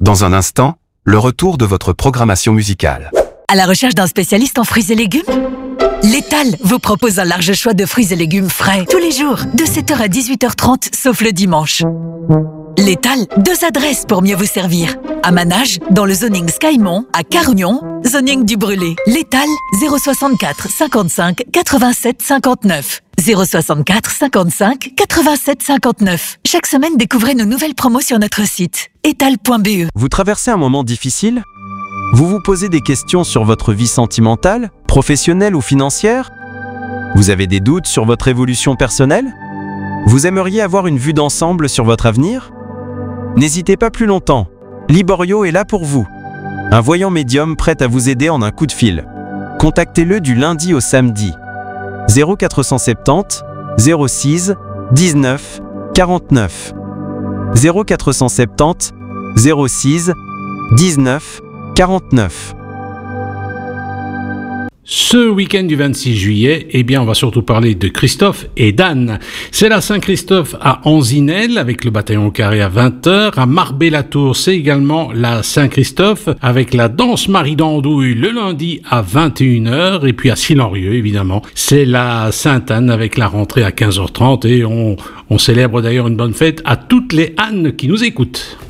Dans un instant, le retour de votre programmation musicale. À la recherche d'un spécialiste en fruits et légumes ? L'étal vous propose un large choix de fruits et légumes frais tous les jours, de 7h à 18h30, sauf le dimanche. L'étal, 2 adresses pour mieux vous servir. À Manage, dans le zoning Skymont, à Carugnon, zoning du Brûlé. L'étal, 064 55 87 59. 064 55 87 59. Chaque semaine, découvrez nos nouvelles promos sur notre site étal.be. Vous traversez un moment difficile ? Vous vous posez des questions sur votre vie sentimentale, professionnelle ou financière ? Vous avez des doutes sur votre évolution personnelle ? Vous aimeriez avoir une vue d'ensemble sur votre avenir ? N'hésitez pas plus longtemps. Liborio est là pour vous. Un voyant médium prêt à vous aider en un coup de fil. Contactez-le du lundi au samedi. 0470 06 19 49. 0470 06 19 49. Ce week-end du 26 juillet, on va surtout parler de Christophe et d'Anne. C'est la Saint-Christophe à Anzinel avec le bataillon carré à 20h. À Marbé-la-Tour, c'est également la Saint-Christophe avec la danse Marie d'Andouille le lundi à 21h. Et puis à Silorieux, évidemment, c'est la Sainte-Anne avec la rentrée à 15h30. Et on célèbre d'ailleurs une bonne fête à toutes les Annes qui nous écoutent.